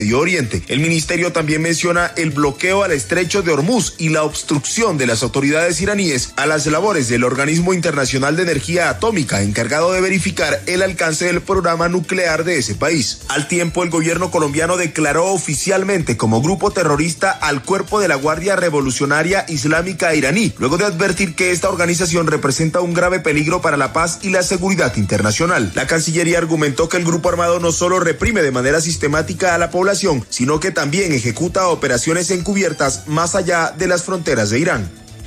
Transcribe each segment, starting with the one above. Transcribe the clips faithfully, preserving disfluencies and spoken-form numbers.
Medio Oriente. El ministerio también menciona el bloqueo al estrecho de Hormuz y la obstrucción de las autoridades iraníes a las labores del Organismo Internacional de Energía Atómica, encargado de verificar el alcance del programa nuclear de ese país. Al tiempo, el gobierno colombiano declaró oficialmente como grupo terrorista al Cuerpo de la Guardia Revolucionaria Islámica iraní, luego de advertir que esta organización representa un grave peligro para la paz y la seguridad internacional. La Cancillería argumentó que el grupo armado no solo reprime de manera sistemática a la población, sino que también ejecuta operaciones encubiertas más allá de las fronteras de Irán.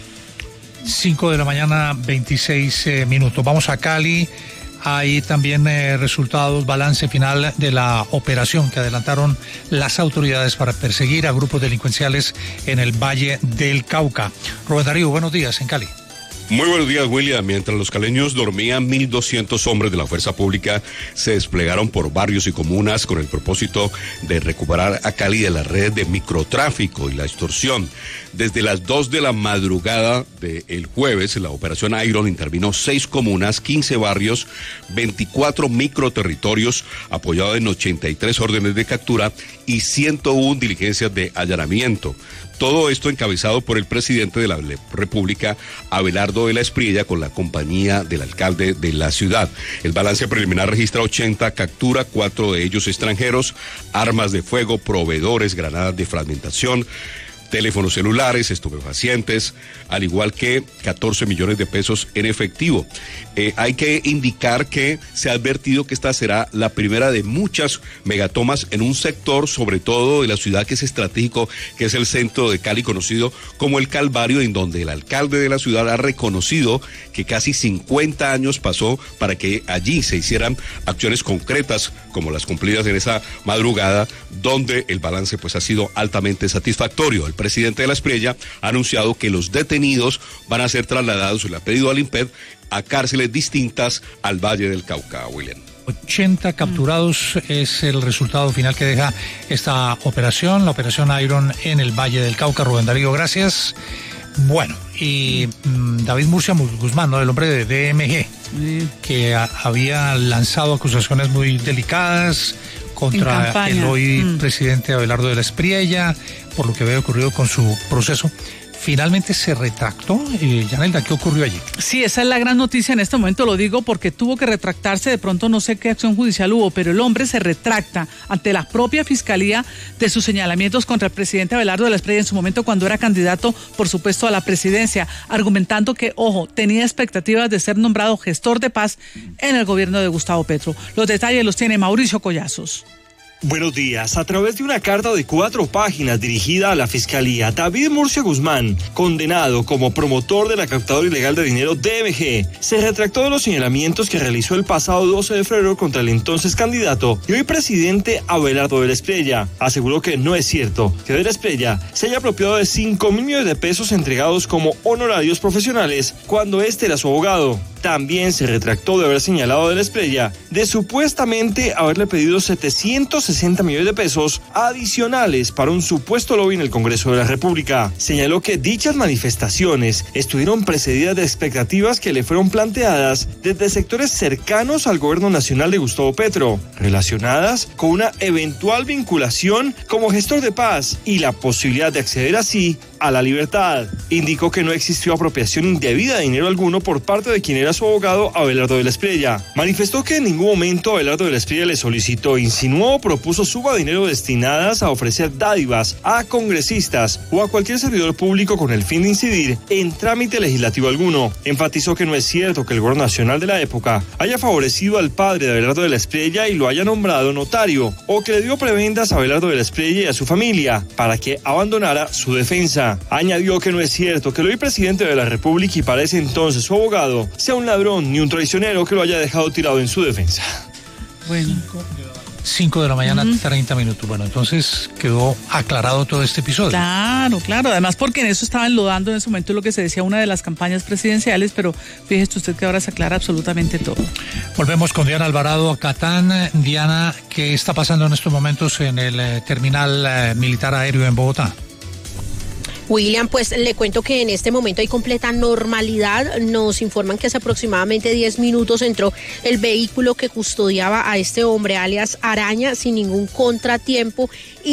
cinco de la mañana, veintiséis eh, minutos. Vamos a Cali. Hay también eh, resultados, balance final de la operación que adelantaron las autoridades para perseguir a grupos delincuenciales en el Valle del Cauca. Rubén Darío, buenos días en Cali. Muy buenos días, William. Mientras los caleños dormían, mil doscientos hombres de la fuerza pública se desplegaron por barrios y comunas con el propósito de recuperar a Cali de las redes de microtráfico y la extorsión. Desde las dos de la madrugada del jueves, la operación Iron intervino seis comunas, quince barrios, veinticuatro microterritorios, apoyado en ochenta y tres órdenes de captura y ciento uno diligencias de allanamiento. Todo esto encabezado por el presidente de la República, Abelardo de la Espriella, con la compañía del alcalde de la ciudad. El balance preliminar registra ochenta capturas, cuatro de ellos extranjeros, armas de fuego, proveedores, granadas de fragmentación, teléfonos celulares, estupefacientes, al igual que catorce millones de pesos en efectivo. Eh, hay que indicar que se ha advertido que esta será la primera de muchas megatomas en un sector, sobre todo de la ciudad que es estratégico, que es el centro de Cali, conocido como el Calvario, en donde el alcalde de la ciudad ha reconocido que casi cincuenta años pasó para que allí se hicieran acciones concretas como las cumplidas en esa madrugada, donde el balance pues ha sido altamente satisfactorio. El presidente de la Espriella ha anunciado que los detenidos van a ser trasladados, y le ha pedido al INPED, a cárceles distintas al Valle del Cauca, William. ochenta capturados es el resultado final que deja esta operación, la operación Iron en el Valle del Cauca. Rubén Darío, gracias. Bueno, y mm, David Murcia Guzmán, ¿no? El hombre de D M G, sí, que a, había lanzado acusaciones muy delicadas contra el hoy mm. presidente Abelardo de la Espriella, por lo que había ocurrido con su proceso. Finalmente se retractó. Eh, Yanelda, ¿qué ocurrió allí? Sí, esa es la gran noticia en este momento, lo digo porque tuvo que retractarse, de pronto no sé qué acción judicial hubo, pero el hombre se retracta ante la propia fiscalía de sus señalamientos contra el presidente Abelardo de la Espriella en su momento cuando era candidato, por supuesto, a la presidencia, argumentando que, ojo, tenía expectativas de ser nombrado gestor de paz en el gobierno de Gustavo Petro. Los detalles los tiene Mauricio Collazos. Buenos días. A través de una carta de cuatro páginas dirigida a la Fiscalía, David Murcia Guzmán, condenado como promotor de la captadora ilegal de dinero D M G, se retractó de los señalamientos que realizó el pasado doce de febrero contra el entonces candidato y hoy presidente Abelardo de la Espriella. Aseguró que no es cierto que de la Espriella se haya apropiado de cinco mil millones de pesos entregados como honorarios profesionales cuando este era su abogado. También se retractó de haber señalado de la Espriella de supuestamente haberle pedido setecientos sesenta millones de pesos adicionales para un supuesto lobby en el Congreso de la República. Señaló que dichas manifestaciones estuvieron precedidas de expectativas que le fueron planteadas desde sectores cercanos al gobierno nacional de Gustavo Petro, relacionadas con una eventual vinculación como gestor de paz y la posibilidad de acceder así a la libertad. Indicó que no existió apropiación indebida de dinero alguno por parte de quien era su abogado Abelardo de la Espriella. Manifestó que en ningún momento Abelardo de la Espriella le solicitó, insinuó o propuso suba de dinero destinadas a ofrecer dádivas a congresistas o a cualquier servidor público con el fin de incidir en trámite legislativo alguno. Enfatizó que no es cierto que el gobierno nacional de la época haya favorecido al padre de Abelardo de la Espriella y lo haya nombrado notario, o que le dio prebendas a Abelardo de la Espriella y a su familia para que abandonara su defensa. Añadió que no es cierto que el hoy presidente de la República y para ese entonces su abogado sea un ladrón ni un traicionero que lo haya dejado tirado en su defensa. Bueno, cinco de la mañana, uh-huh. treinta minutos. Bueno, entonces quedó aclarado todo este episodio. Claro, claro. Además, porque en eso estaban enlodando en ese momento lo que se decía una de las campañas presidenciales, pero fíjese usted que ahora se aclara absolutamente todo. Volvemos con Diana Alvarado a Catán. Diana, ¿qué está pasando en estos momentos en el eh, terminal eh, militar aéreo en Bogotá? William, pues le cuento que en este momento hay completa normalidad. Nos informan que hace aproximadamente diez minutos entró el vehículo que custodiaba a este hombre, alias Araña, sin ningún contratiempo.